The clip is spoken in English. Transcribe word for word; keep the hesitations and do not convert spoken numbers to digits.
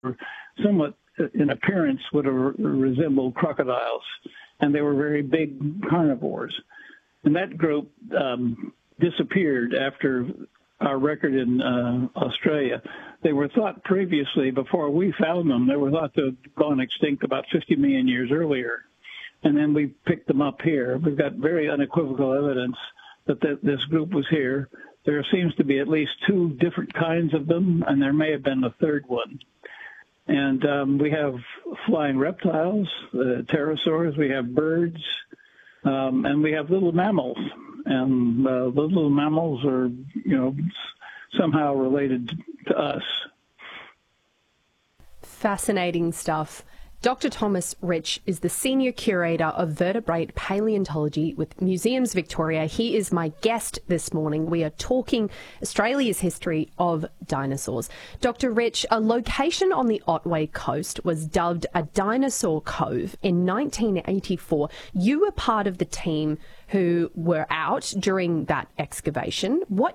somewhat, in appearance, would have resembled crocodiles, and they were very big carnivores. And that group um, disappeared after our record in uh, Australia. They were thought previously, before we found them, they were thought to have gone extinct about fifty million years earlier. And then we picked them up here. We've got very unequivocal evidence that th- this group was here. There seems to be at least two different kinds of them, and there may have been a third one. And um, we have flying reptiles, uh, pterosaurs, we have birds, um, and we have little mammals. And uh, the little mammals are, you know, somehow related to us. Fascinating stuff. Doctor Thomas Rich is the Senior Curator of Vertebrate Paleontology with Museums Victoria. He is my guest this morning. We are talking Australia's history of dinosaurs. Doctor Rich, a location on the Otway Coast was dubbed a Dinosaur Cove in nineteen eighty-four. You were part of the team who were out during that excavation. What